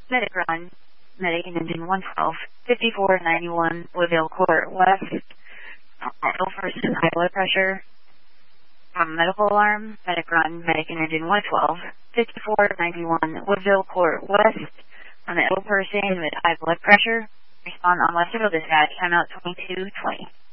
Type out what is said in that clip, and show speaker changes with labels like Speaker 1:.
Speaker 1: Medic run. Medic in engine 112, 5491, Woodville Court West. Ill person, high blood pressure. Medical alarm. Medic run. Medic in engine 112, 5491, Woodville Court West. On the ill person with high blood pressure. Respond on Westerville Dispatch. Timeout 2220.